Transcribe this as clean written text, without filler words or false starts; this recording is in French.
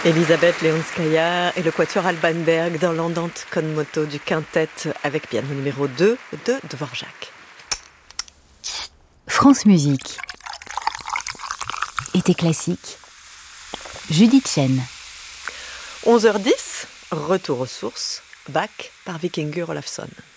Elisabeth Leonskaya et le quatuor Alban Berg dans l'andante con moto du quintet avec piano numéro 2 de Dvorak. France Musique. Été classique. Judith Chen. 11h10, retour aux sources, Bach par Vikingur Olafsson.